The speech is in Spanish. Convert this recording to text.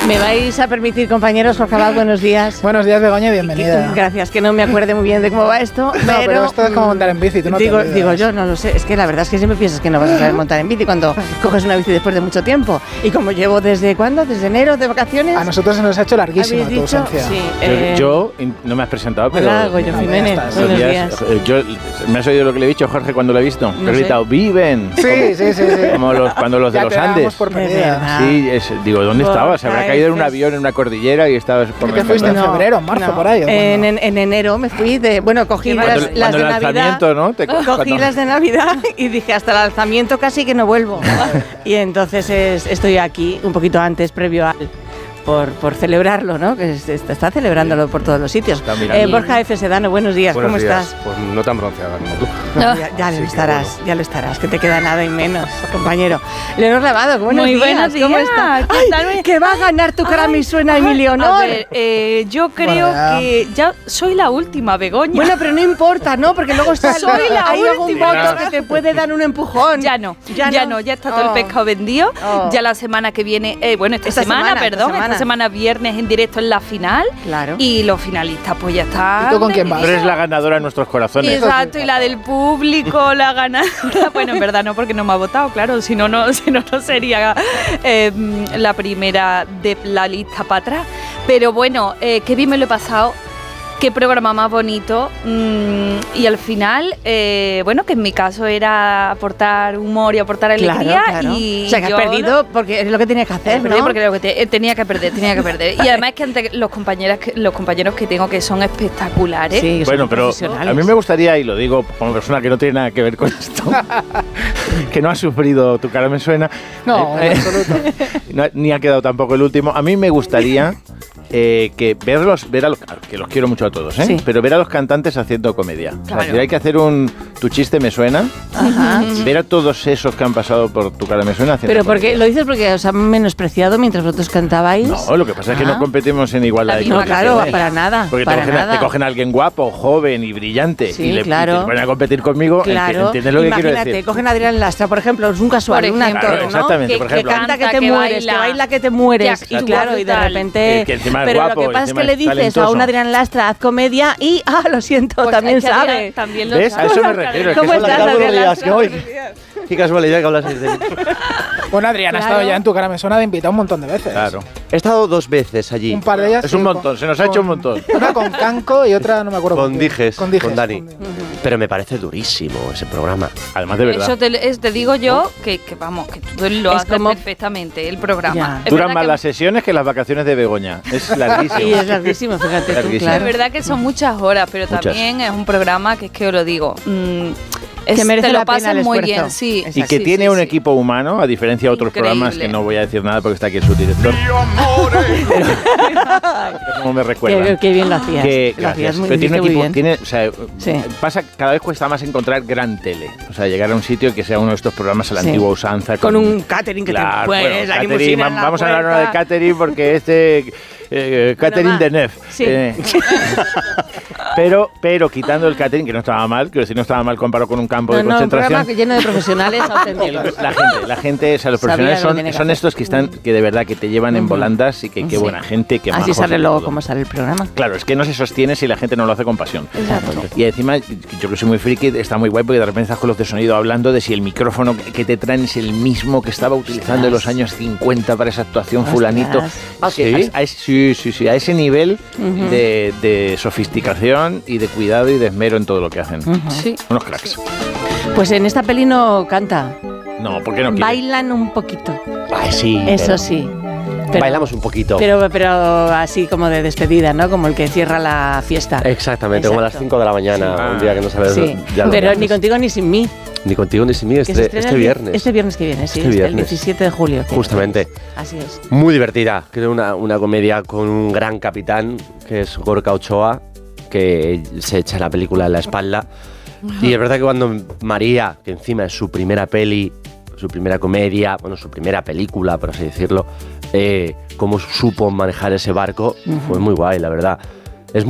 Me vais a permitir, compañeros, Jorge Abad, buenos días. Buenos días, Begoña, bienvenida. Gracias, que no me acuerde muy bien de cómo va esto. Pero esto es como montar en bici, tú no digo, te olvidas. yo no lo sé, es que la verdad es que siempre piensas que no vas a saber montar en bici cuando coges una bici después de mucho tiempo. Y como llevo ¿desde cuándo? ¿Desde enero de vacaciones? A nosotros se nos ha hecho larguísima tu dicho? ausencia. Sí, yo no me has presentado, pero... Hola, Goyo Jiménez, buenos días. ¿Me has oído lo que le he dicho, Jorge, cuando lo he visto? No he gritado, ¡viven! Sí. Como cuando los de los Andes. Por perdida. Sí, digo, ¿dónde estabas? Se habrá caído en un avión en una cordillera y estabas por ¿Qué te fuiste en febrero, en marzo, por ahí? En enero me fui de... Bueno, cogí las de Navidad. ¿No? Cogí las de Navidad y dije, hasta el lanzamiento casi que no vuelvo. Y entonces estoy aquí un poquito antes, previo al... Por celebrarlo, ¿no? Que se está celebrándolo por todos los sitios. Borja F. Sedano, buenos días, ¿cómo estás? Pues no tan bronceada como tú. No, ya lo estarás, que te queda nada y menos, compañero. Leonor Lavado, buenos días, ¿cómo estás? ¡Ay, que va a ganar tu cara me suena, Emilio Honor! A ver, yo creo que ya soy la última, Begoña. Bueno, pero no importa, ¿no? Porque luego está hay algún última. voto que te puede dar un empujón. Ya está todo el pescado vendido. Ya la semana que viene, esta semana viernes en directo en la final. Claro. Y los finalistas pues ya están. ¿Y tú con quién vas? Pero es la ganadora en nuestros corazones. Exacto, y la del público, la ganadora. Bueno, en verdad no, porque no me ha votado, claro, si no sería la primera de la lista para atrás. Pero bueno, qué bien me lo he pasado. Qué programa más bonito. Y al final, que en mi caso era aportar humor y aportar alegría. Claro. Y o sea, que has perdido porque es lo que tenías que hacer, ¿no? Porque tenía que perder. Y además que ante los compañeros que tengo que son espectaculares. Sí, bueno, pero a mí me gustaría, y lo digo como persona que no tiene nada que ver con esto, que no ha sufrido Tu cara me suena. No, en absoluto. Ni ha quedado tampoco el último. A mí me gustaría... que que los quiero mucho a todos, sí. Pero ver a los cantantes haciendo comedia. Claro. O sea, si hay que hacer Tu chiste me suena, ver a todos esos que han pasado por Tu cara me suena haciendo Pero comedia. porque lo dices porque os han menospreciado mientras vosotros cantabais. No, lo que pasa es que no competimos en igualdad de No, claro, condiciones. para nada. Porque te cogen a alguien guapo, joven y brillante Sí, y claro. te ponen a competir conmigo. Claro. ¿Entiendes lo que quiero decir? Imagínate, cogen a Adrián Lastra, por ejemplo, es un casual, Por un ejemplo, actor, ¿no? exactamente, por ejemplo. Que canta que te que mueres, que baila que te mueres. Que Y claro, y de brutal. repente... Que encima es pero guapo, lo que pasa es que encima le es dices a talentoso. un Adrián Lastra, haz comedia y, lo siento, Pues también es que Adrián sabe. también lo ¿Ves? sabe. A eso me refiero. ¿Cómo es que estás, Adrián Lastra? Qué casualidad que hablas de mí. Bueno, Adrián ha estado ya en Tu cara me suena de invitado un montón de veces. Claro. He estado 2 veces allí. Un par de ellas. Es un montón, se nos ha hecho un montón. Una con Canco y otra no me acuerdo. Con Dijes, con Dani. Con- Pero me parece durísimo ese programa. Además, de verdad. Eso te digo yo que tú lo Es haces como- perfectamente, el programa. Ya. Es Duran verdad más que- las sesiones que las vacaciones de Begoña. Es larguísimo. Sí, es larguísimo, fíjate tú, Larguísimo. claro. Es verdad que son muchas horas, pero Muchas. también es un programa que es que os lo digo. Que merece te la lo pena pasas el muy esfuerzo. bien, sí. Y que sí, tiene sí, un sí. equipo humano, a diferencia de otros Increíble. programas que no voy a decir nada porque está aquí el subdirector. Como me recuerda. Qué bien lo hacías. Que, Lo hacías gracias. muy, Pero tiene un hiciste equipo, muy bien. Sí. pasa, cada vez cuesta más encontrar gran tele. O sea, llegar a un sitio que sea uno de estos programas a la Sí. antigua usanza. Con un catering que te puedes, la catering, limusina en la vamos a hablar ahora puerta. de catering porque catering más. de Nef. Sí. Pero quitando el catering, que no estaba mal, quiero decir, no estaba mal comparado con un campo de Un concentración. programa lleno de profesionales auténticos. La gente, o sea, los Sabía profesionales lo que tenía que son hacer. estos que están, que de verdad que te llevan en volandas y que qué Sí. buena gente, qué Así majos sale y luego todo. cómo sale el programa. Claro, es que no se sostiene si la gente no lo hace con pasión. Exacto. Y encima, yo que soy muy friki, está muy guay porque de repente estás con los de sonido hablando de si el micrófono que te traen es el mismo que estaba utilizando en los años 50 para esa actuación Ostras. fulanito. ¿Ah, sí? Sí, a ese nivel de sofisticación y de cuidado y de esmero en todo lo que hacen. Sí. Unos cracks. Pues en esta peli no canta. No, ¿por qué no quiere? Bailan un poquito. Ay, sí. Eso sí. Pero- Bailamos un poquito. Pero así como de despedida, ¿no? Como el que cierra la fiesta. Exactamente, como a las Exacto. 5 de la mañana, Sí. un día que no sabes. Sí, ya lo pero ves. ni contigo ni sin mí. Ni contigo ni sin mí, Que se estrena este viernes. Este viernes que viene, sí. Este el viernes. 17 de julio. Justamente. Así es. Muy divertida, creo una comedia con un gran capitán, que es Gorka Ochoa, que se echa la película en la espalda. Y es verdad que cuando María, que encima es su primera peli, su primera comedia, bueno, su primera película, por así decirlo, cómo supo manejar ese barco, fue muy guay, la verdad.